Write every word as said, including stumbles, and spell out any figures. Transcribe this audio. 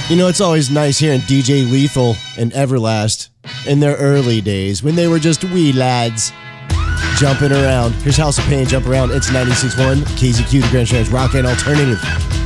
You know, it's always nice hearing D J Lethal and Everlast in their early days when they were just wee lads jumping around. Here's House of Pain, Jump Around. It's ninety-six point one K Z Q, the Grand Strand's Rock and Alternative.